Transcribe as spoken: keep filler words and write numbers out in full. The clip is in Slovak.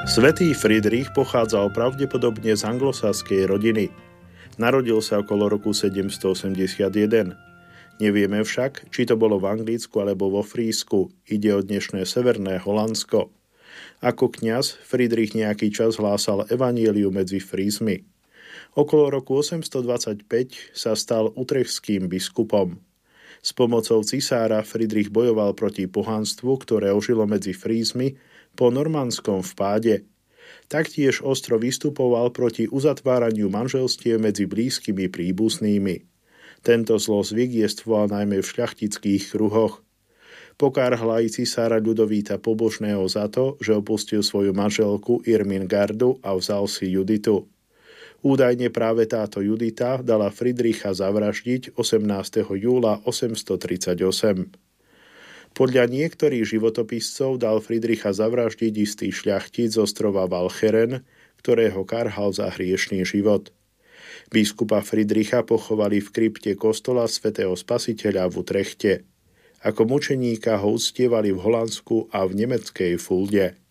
Svätý Friedrich pochádzal pravdepodobne z anglosaskej rodiny. Narodil sa okolo roku sedemstoosemdesiatjeden. Nevieme však, či to bolo v Anglicku alebo vo Frísku. Ide o dnešné severné Holandsko. Ako kňaz Friedrich nejaký čas hlásal evanjeliu medzi Frísmi. Okolo roku osemstodvadsaťpäť sa stal utrechským biskupom. S pomocou cisára Friedrich bojoval proti pohanstvu, ktoré ožilo medzi Frísmi po normandskom vpáde. Taktiež ostro vystupoval proti uzatváraniu manželstiev medzi blízkymi príbuznými. Tento zlozvyk jestvoval najmä v šľachtických kruhoch. Pokárhal aj cisára Ľudovíta Pobožného za to, že opustil svoju manželku Irmingardu a vzal si Juditu. Údajne práve táto Judita dala Friedricha zavraždiť osemnásteho júla osemstotridsaťosem. Podľa niektorých životopiscov dal Friedricha zavraždiť istý šľachtic z ostrova Walcheren, ktorého karhal za hriešný život. Biskupa Friedricha pochovali v krypte kostola svätého Spasiteľa v Utrechte. Ako mučeníka ho uctievali v Holandsku a v nemeckej Fulde.